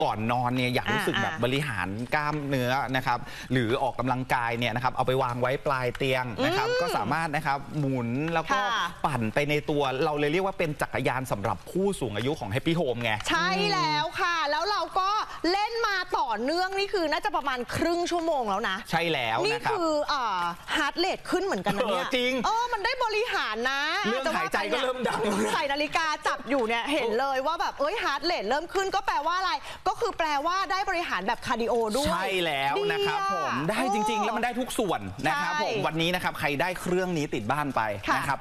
ก่อนนอนเนี่ยอยากรู้สึกแบบบริหารกล้ามเนื้อนะครับหรือออกกำลังกายเนี่ยนะครับเอาไปวางไว้ปลายเตียงนะครับก็สามารถนะครับหมุนแล้วก็ปั่นไปในตัวเราเลยเรียกว่าเป็นจักรยานสำหรับผู้สูงอายุของ Happy Home ไงใช่แล้วค่ะแล้วเราก็เล่นมาต่อเนื่องนี่คือน่าจะประมาณครึ่งชั่วโมงแล้วนะใช่แล้วนี่คือฮาร์ทเรทขึ้นเหมือนกันนะเนี่ยจริงมันได้บริหารนะเรื่องหายใจก็เริ่มดังใส่นาฬิกาจับอยู่เนี่ยเห็นเลยว่าแบบฮาร์ทเรทเริ่มขึ้นก็แปลว่าอะไรก็คือแปลว่าได้บริหารแบบคาร์ดิโอด้วยใช่แล้วนะครับผมได้จริงๆแล้วมันได้ทุกส่วนนะครับผมวันนี้นะครับใครได้เครื่องนี้ติดบ้านไปนะครับ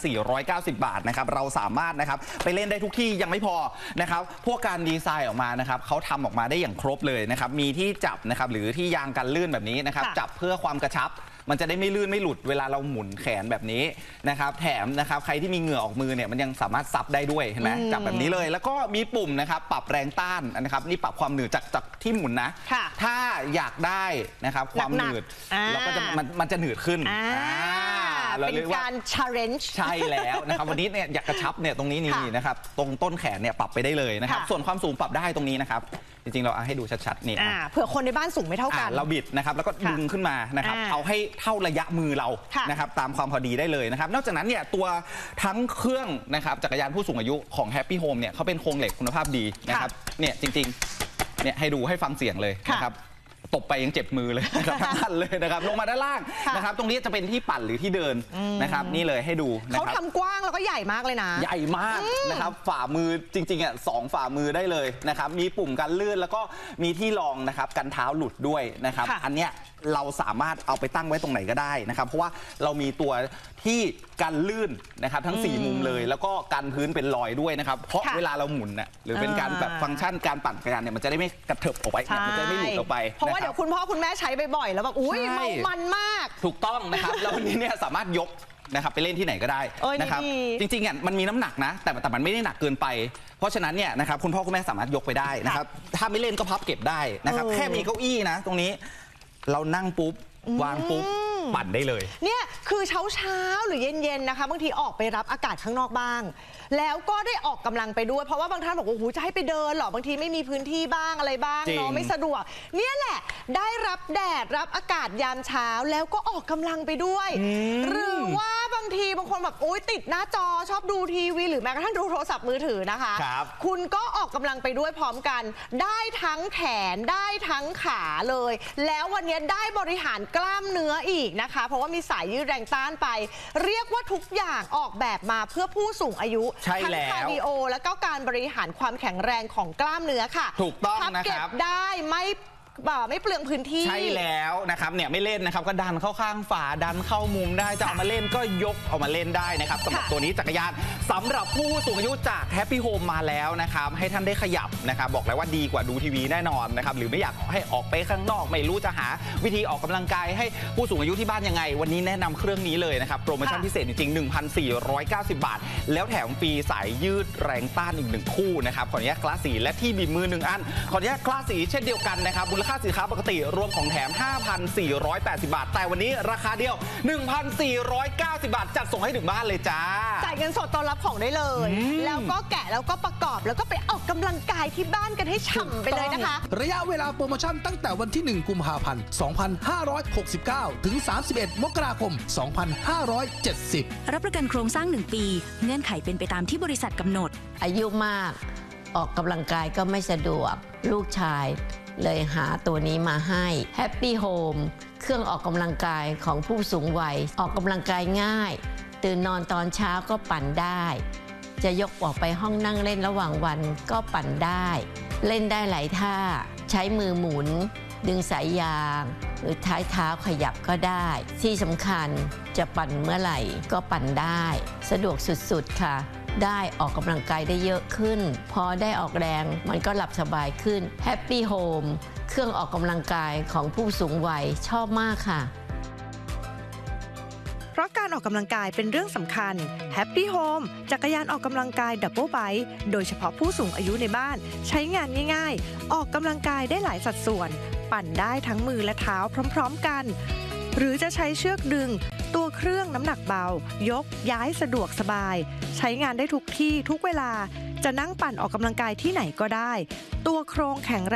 1,490 บาทนะครับเราสามารถนะครับไปเล่นได้ทุกที่ยังไม่พอนะครับพวกการดีไซน์ออกมานะครับเขาทำออกมาได้อย่างครบเลยนะครับมีที่จับนะครับหรือที่ยางกันลื่นแบบนี้นะครับจับเพื่อความกระชับมันจะได้ไม่ลื่นไม่หลุดเวลาเราหมุนแขนแบบนี้นะครับแถมนะครับใครที่มีเหงื่อออกมือเนี่ยมันยังสามารถซับได้ด้วยเห็นไหมจับแบบนี้เลยแล้วก็มีปุ่มนะครับปรับแรงต้านนะครับนี่ปรับความหนืดจากที่หมุนนะถ้าอยากได้นะครับความหนืดเราก็จะมันจะหนืดขึ้นเป็นการ challenge ใช่แล้วนะครับวันนี้เนี่ยอยากกระชับเนี่ยตรงนี้นี่นะครับตรงต้นแขนเนี่ยปรับไปได้เลยนะครับส่วนความสูงปรับได้ตรงนี้นะครับจริงๆเราให้ดูชัดๆนี่เผื่อคนในบ้านสูงไม่เท่ากันเราบิดนะครับแล้วก็ดึงขึ้นมานะครับเอาให้เท่าระยะมือเรานะครับตามความพอดีได้เลยนะครับนอกจากนั้นเนี่ยตัวทั้งเครื่องนะครับจักรยานผู้สูงอายุของ Happy Home เนี่ยเขาเป็นโครงเหล็กคุณภาพดีนะครับเนี่ยจริงๆเนี่ยให้ดูให้ฟังเสียงเลยนะครับตบไปยังเจ็บมือเลยนะครับทั้งคันเลยนะครับลงมาด้านล่างนะครับตรงนี้จะเป็นที่ปั่นหรือที่เดินนะครับนี่เลยให้ดูเขาทำกว้างแล้วก็ใหญ่มากเลยนะใหญ่มากนะครับฝ่ามือจริงๆ2ฝ่ามือได้เลยนะครับมีปุ่มกันลื่นแล้วก็มีที่รองนะครับกันเท้าหลุดด้วยนะครับอันเนี้ยเราสามารถเอาไปตั้งไว้ตรงไหนก็ได้นะครับเพราะว่าเรามีตัวที่กันลื่นนะครับทั้ง4มุมเลยแล้วก็กันพื้นเป็นรอยด้วยนะครับเพราะเวลาเราหมุนหรือเป็นการแบบฟังก์ชันการปั่นจักรยานเนี่ยมันจะได้ไม่กระเถิบออกไปมันจะไม่หลุดออกไปเพราะว่าเดี๋ยวคุณพ่อคุณแม่ใช้บ่อยๆแล้วแบบอุ้ยมันมากถูกต้องนะครับแล้ววันนี้เนี่ยสามารถยกนะครับไปเล่นที่ไหนก็ได้นะครับจริงๆมันมีน้ำหนักนะแต่มันไม่ได้หนักเกินไปเพราะฉะนั้นเนี่ยนะครับคุณพ่อคุณแม่สามารถยกไปได้นะครับถ้าไม่เล่นก็พับเก็บได้นะครับแค่มีเก้าอี้นะตรงนี้เรานั่งปุ๊บวางปุ๊บปั่นได้เลยเนี่ยคือเช้าหรือเย็นๆนะคะบางทีออกไปรับอากาศข้างนอกบ้างแล้วก็ได้ออกกำลังไปด้วยเพราะว่าบางท่านบอกว่าโอ้โหจะให้ไปเดินหรอบางทีไม่มีพื้นที่บ้างอะไรบ้างเนาะไม่สะดวกเนี่ยแหละได้รับแดดรับอากาศยามเช้าแล้วก็ออกกำลังไปด้วยหรือว่าบางทีบางคนแบบโอ๊ยติดหน้าจอชอบดูทีวีหรือแม้กระทั่งดูโทรศัพท์มือถือนะคะคุณก็ออกกำลังไปด้วยพร้อมกันได้ทั้งแขนได้ทั้งขาเลยแล้ววันนี้ได้บริหารกล้ามเนื้ออีกนะคะเพราะว่ามีสายยืดแรงต้านไปเรียกว่าทุกอย่างออกแบบมาเพื่อผู้สูงอายุทั้งคาร์ดิโอและก็การบริหารความแข็งแรงของกล้ามเนื้อค่ะถูกต้องนะครับเก็บได้ไม่เปลืองพื้นที่ใช่แล้วนะครับเนี่ยไม่เล่นนะครับก็ดันเข้าข้างฝาดันเข้ามุมได้จะเอามาเล่นก็ยกเอามาเล่นได้นะครับสำหรับตัวนี้จักรยานสำหรับผู้สูงอายุจาก Happy Home มาแล้วนะครับให้ท่านได้ขยับนะครับบอกเลยว่าดีกว่าดูทีวีแน่นอนนะครับหรือไม่อยากให้ออกไปข้างนอกไม่รู้จะหาวิธีออกกำลังกายให้ผู้สูงอายุที่บ้านยังไงวันนี้แนะนำเครื่องนี้เลยนะครับโปรโมชั่นพิเศษจริงๆ 1,490 บาทแล้วแถมฟรีสายยืดแรงต้านอีก1คู่นะครับขออนุญาตคลาสสีและที่บีบมือ1อันขออนุญาตคลาสสีเช่นเดียวกันนะครับมูลค่าสินค้าปกติรวมของแถม 5,480 บาทแต่วันนี้ราคาเดียว 1,490 บาทจัดส่งให้ถึงบ้านเลยจ้าจ่ายเงินสดตอนรับของได้เลยแล้วก็แกะแล้วก็ประกอบแล้วก็ไปออกกำลังกายที่บ้านกันให้ฉ่ำไปเลยนะคะระยะเวลาโปรโมชั่นตั้งแต่วันที่1กุมภาพันธ์2569ถึง31มกราคม2570 รับประกันโครงสร้าง1ปีเงื่อนไขเป็นไปตามที่บริษัทกำหนดอายุมากออกกำลังกายก็ไม่สะดวกลูกชายเลยหาตัวนี้มาให้ Happy Home เครื่องออกกำลังกายของผู้สูงวัยออกกำลังกายง่ายตื่นนอนตอนเช้าก็ปั่นได้จะยกออกไปห้องนั่งเล่นระหว่างวันก็ปั่นได้เล่นได้หลายท่าใช้มือหมุนดึงสายยางหรือท้ายเท้าขยับก็ได้ที่สำคัญจะปั่นเมื่อไหร่ก็ปั่นได้สะดวกสุดๆค่ะได้ออกกำลังกายได้เยอะขึ้นพอได้ออกแรงมันก็หลับสบายขึ้น Happy Home เครื่องออกกำลังกายของผู้สูงวัยชอบมากค่ะเพราะการออกกำลังกายเป็นเรื่องสำคัญ Happy Home จักรยานออกกำลังกายดับเบิลไบค์โดยเฉพาะผู้สูงอายุในบ้านใช้งานง่ายๆออกกำลังกายได้หลายสัดส่วนปั่นได้ทั้งมือและเท้าพร้อมๆกันหรือจะใช้เชือกดึงตัวเครื่องน้ำหนักเบายกย้ายสะดวกสบายใช้งานได้ทุกที่ทุกเวลาจะนั่งปั่นออกกำลังกายที่ไหนก็ได้ตัวโครงแข็งแรง